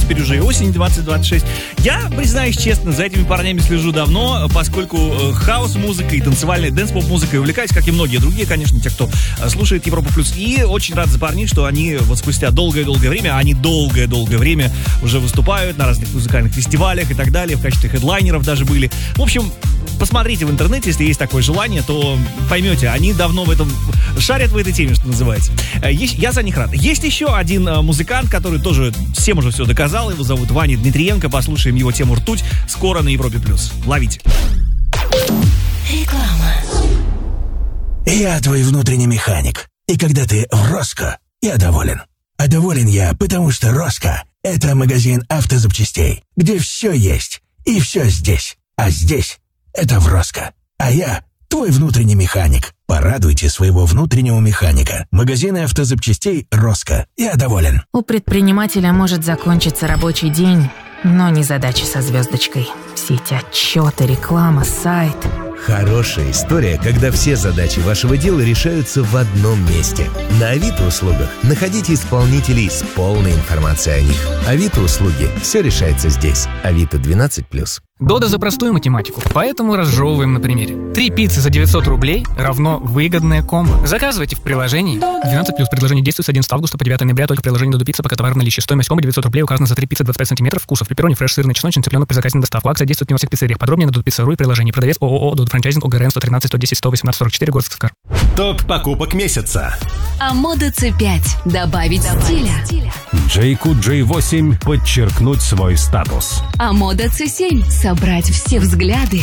теперь уже и осень 2026. Я, признаюсь честно, за этими парнями слежу давно, поскольку хаос-музыкой и танцевальной дэнс-поп-музыкой увлекаюсь, как и многие другие, конечно, те, кто слушает Европу Плюс. И очень рад за парней, что они вот спустя долгое-долгое время, они долгое-долгое время уже выступают на разных музыкальных фестивалях и так далее, в качестве хедлайнеров даже были. В общем, посмотрите в интернете, если есть такое желание, то поймете, они давно в этом шарят в этой теме, что называется. Я за них рад. Есть еще один музыкант, который тоже всем уже все доказал. Его зовут Ваня Дмитриенко. Послушаем его тему «Ртуть» скоро на Европе+. Ловите. Реклама. Я твой внутренний механик. И когда ты в Роско, я доволен. А доволен я, потому что Роско — это магазин автозапчастей, где все есть и все здесь. А здесь — это в Роско. А я твой внутренний механик. Порадуйте своего внутреннего механика. Магазины автозапчастей «Роско». Я доволен. У предпринимателя может закончиться рабочий день, но не задача со звездочкой. Все эти отчеты, реклама, сайт. Хорошая история, когда все задачи вашего дела решаются в одном месте. На Авито услугах находите исполнителей с полной информацией о них. Авито услуги. Все решается здесь. Авито 12+. Дода за простую математику, поэтому разжевываем на примере. 3 пиццы за 900 рублей равно выгодное комбо. Заказывайте в приложении. 12+. Предложение действует с 11 августа по 9 ноября только в приложении Dodo Pizza, пока товар в наличии. Стоимость комбо 900 рублей указана за 3 пиццы 25 сантиметров. Вкусов: пепперони, фреш, сырный, чесночный, цыпленок при заказе на доставку. Акция действует не во всех пиццериях. Подробнее на dodopizza.ru и приложении. Продавец ООО Dodo Франчайзинг ОГРН 113 110 118 44 город Сыскар. Топ покупок месяца. Амода C5. Добавить стиля. Джейку J8 подчеркнуть свой статус. Амода C7. Собрать все взгляды